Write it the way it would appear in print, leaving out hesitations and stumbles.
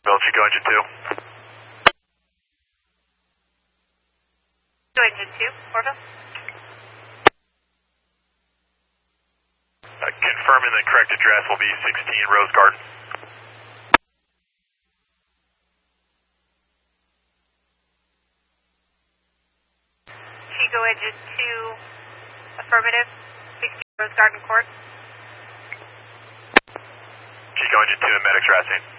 Chico Engine 2. Chico Engine 2, Orville. Confirming the correct address will be 16 Rose Garden. Chico Engine 2, affirmative, 16 Rose Garden Court. Chico Engine 2 and medics are asking.